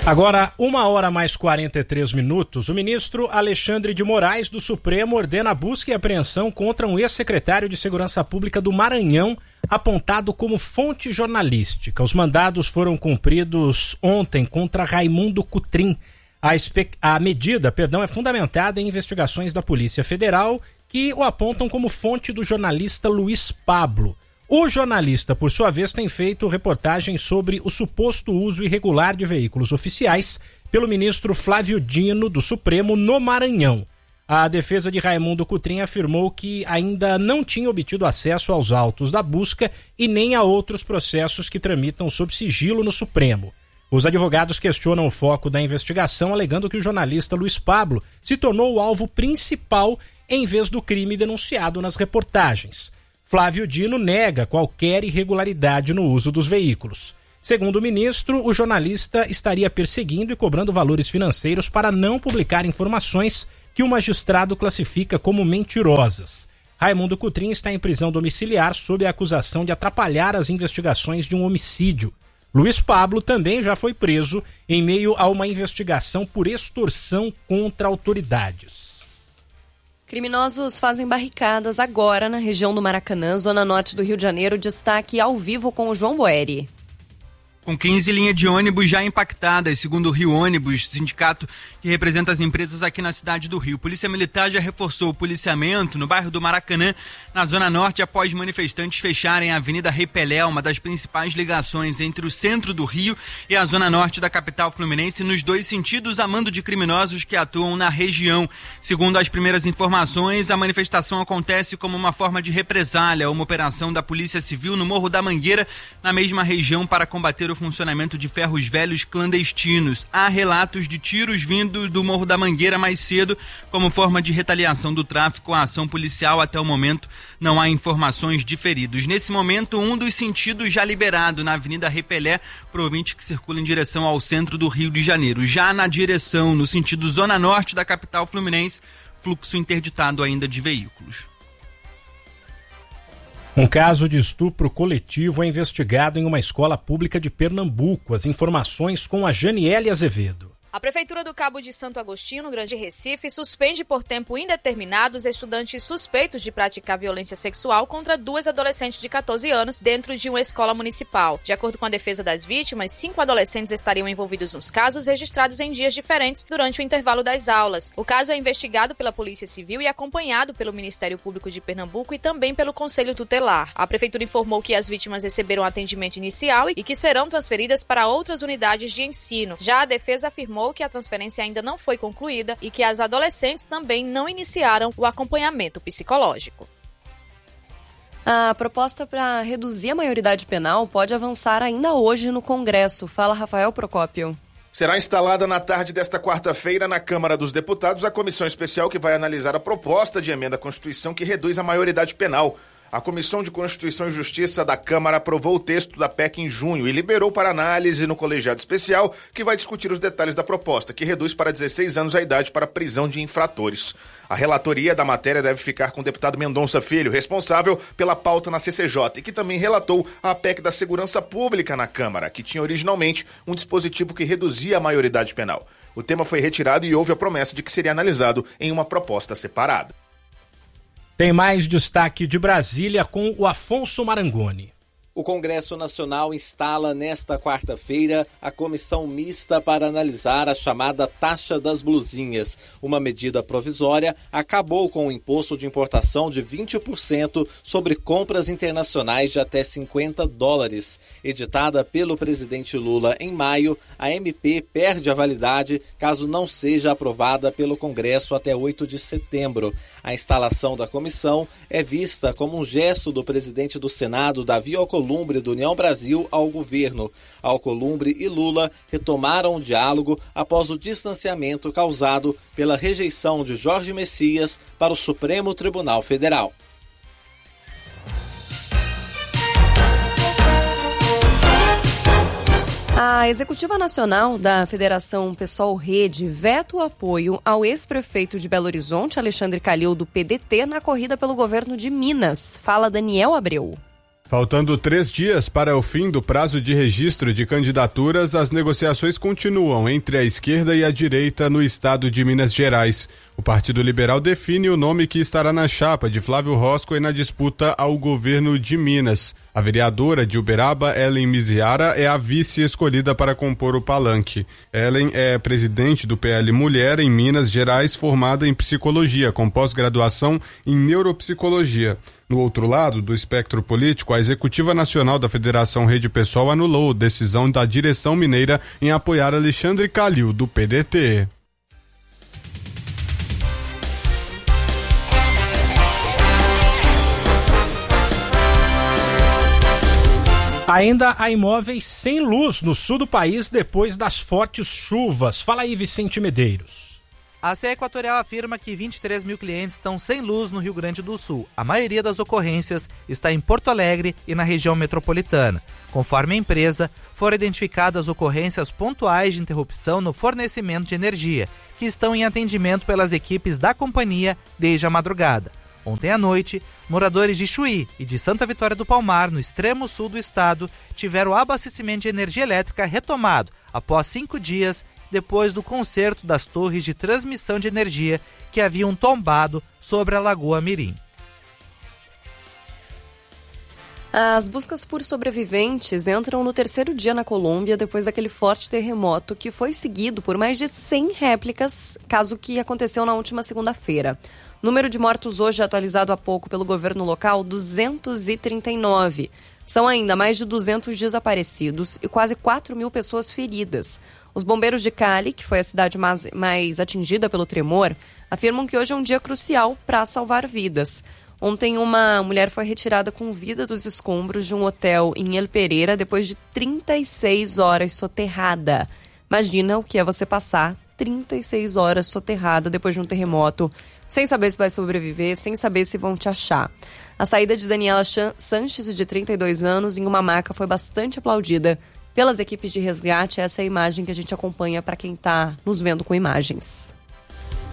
Agora, 1h mais 43 minutos, o ministro Alexandre de Moraes do Supremo ordena a busca e apreensão contra um ex-secretário de Segurança Pública do Maranhão, apontado como fonte jornalística. Os mandados foram cumpridos ontem contra Raimundo Cutrim. A medida é fundamentada em investigações da Polícia Federal que o apontam como fonte do jornalista Luiz Pablo. O jornalista, por sua vez, tem feito reportagens sobre o suposto uso irregular de veículos oficiais pelo ministro Flávio Dino, do Supremo, no Maranhão. A defesa de Raimundo Cutrim afirmou que ainda não tinha obtido acesso aos autos da busca e nem a outros processos que tramitam sob sigilo no Supremo. Os advogados questionam o foco da investigação, alegando que o jornalista Luiz Pablo se tornou o alvo principal em vez do crime denunciado nas reportagens. Flávio Dino nega qualquer irregularidade no uso dos veículos. Segundo o ministro, o jornalista estaria perseguindo e cobrando valores financeiros para não publicar informações que o magistrado classifica como mentirosas. Raimundo Cutrim está em prisão domiciliar sob a acusação de atrapalhar as investigações de um homicídio. Luiz Pablo também já foi preso em meio a uma investigação por extorsão contra autoridades. Criminosos fazem barricadas agora na região do Maracanã, zona norte do Rio de Janeiro. Destaque ao vivo com o João Boeri. Com 15 linhas de ônibus já impactadas, segundo o Rio Ônibus, sindicato que representa as empresas aqui na cidade do Rio. Polícia Militar já reforçou o policiamento no bairro do Maracanã, na Zona Norte, após manifestantes fecharem a Avenida Rei Pelé, uma das principais ligações entre o centro do Rio e a Zona Norte da capital fluminense, nos dois sentidos, a mando de criminosos que atuam na região. Segundo as primeiras informações, a manifestação acontece como uma forma de represália a uma operação da Polícia Civil no Morro da Mangueira, na mesma região, para combater o funcionamento de ferros velhos clandestinos. Há relatos de tiros vindo do Morro da Mangueira mais cedo como forma de retaliação do tráfico à ação policial. Até o momento não há informações de feridos. Nesse momento, um dos sentidos já liberado na Avenida Rei Pelé para o ouvinte que circula em direção ao centro do Rio de Janeiro. Já na direção, no sentido Zona Norte da capital fluminense, fluxo interditado ainda de veículos. Um caso de estupro coletivo é investigado em uma escola pública de Pernambuco. As informações com a Janiele Azevedo. A Prefeitura do Cabo de Santo Agostinho, no Grande Recife, suspende por tempo indeterminado os estudantes suspeitos de praticar violência sexual contra duas adolescentes de 14 anos dentro de uma escola municipal. De acordo com a defesa das vítimas, 5 adolescentes estariam envolvidos nos casos registrados em dias diferentes durante o intervalo das aulas. O caso é investigado pela Polícia Civil e acompanhado pelo Ministério Público de Pernambuco e também pelo Conselho Tutelar. A Prefeitura informou que as vítimas receberam atendimento inicial e que serão transferidas para outras unidades de ensino. Já a defesa afirmou que a transferência ainda não foi concluída e que as adolescentes também não iniciaram o acompanhamento psicológico. A proposta para reduzir a maioridade penal pode avançar ainda hoje no Congresso. Fala, Rafael Procópio. Será instalada na tarde desta quarta-feira na Câmara dos Deputados a comissão especial que vai analisar a proposta de emenda à Constituição que reduz a maioridade penal. A Comissão de Constituição e Justiça da Câmara aprovou o texto da PEC em junho e liberou para análise no colegiado especial, que vai discutir os detalhes da proposta, que reduz para 16 anos a idade para prisão de infratores. A relatoria da matéria deve ficar com o deputado Mendonça Filho, responsável pela pauta na CCJ, e que também relatou a PEC da Segurança Pública na Câmara, que tinha originalmente um dispositivo que reduzia a maioridade penal. O tema foi retirado e houve a promessa de que seria analisado em uma proposta separada. Tem mais destaque de Brasília com o Afonso Marangoni. O Congresso Nacional instala nesta quarta-feira a comissão mista para analisar a chamada taxa das blusinhas. Uma medida provisória acabou com o imposto de importação de 20% sobre compras internacionais de até $50. Editada pelo presidente Lula em maio, a MP perde a validade caso não seja aprovada pelo Congresso até 8 de setembro. A instalação da comissão é vista como um gesto do presidente do Senado, Davi Alcolumbre, do União Brasil, ao governo. Alcolumbre e Lula retomaram o diálogo após o distanciamento causado pela rejeição de Jorge Messias para o Supremo Tribunal Federal. A Executiva Nacional da Federação PSOL Rede veta o apoio ao ex-prefeito de Belo Horizonte, Alexandre Calil, do PDT, na corrida pelo governo de Minas. Fala Daniel Abreu. Faltando 3 dias para o fim do prazo de registro de candidaturas, as negociações continuam entre a esquerda e a direita no estado de Minas Gerais. O Partido Liberal define o nome que estará na chapa de Flávio Roscoe na disputa ao governo de Minas. A vereadora de Uberaba, Ellen Miziara, é a vice escolhida para compor o palanque. Ellen é presidente do PL Mulher em Minas Gerais, formada em psicologia, com pós-graduação em neuropsicologia. No outro lado do espectro político, a Executiva Nacional da Federação Rede Pessoal anulou a decisão da direção mineira em apoiar Alexandre Calil, do PDT. Ainda há imóveis sem luz no sul do país depois das fortes chuvas. Fala aí, Vicente Medeiros. A CE Equatorial afirma que 23 mil clientes estão sem luz no Rio Grande do Sul. A maioria das ocorrências está em Porto Alegre e na região metropolitana. Conforme a empresa, foram identificadas ocorrências pontuais de interrupção no fornecimento de energia, que estão em atendimento pelas equipes da companhia desde a madrugada. Ontem à noite, moradores de Chuí e de Santa Vitória do Palmar, no extremo sul do estado, tiveram o abastecimento de energia elétrica retomado após 5 dias depois do conserto das torres de transmissão de energia que haviam tombado sobre a Lagoa Mirim. As buscas por sobreviventes entram no 3º dia na Colômbia depois daquele forte terremoto que foi seguido por mais de 100 réplicas, caso que aconteceu na última segunda-feira. Número de mortos hoje atualizado há pouco pelo governo local, 239. São ainda mais de 200 desaparecidos e quase 4 mil pessoas feridas. Os bombeiros de Cali, que foi a cidade mais atingida pelo tremor, afirmam que hoje é um dia crucial para salvar vidas. Ontem, uma mulher foi retirada com vida dos escombros de um hotel em El Pereira depois de 36 horas soterrada. Imagina o que é você passar 36 horas soterrada depois de um terremoto, sem saber se vai sobreviver, sem saber se vão te achar. A saída de Daniela Sanches, de 32 anos, em uma maca foi bastante aplaudida pelas equipes de resgate. Essa é a imagem que a gente acompanha para quem está nos vendo com imagens.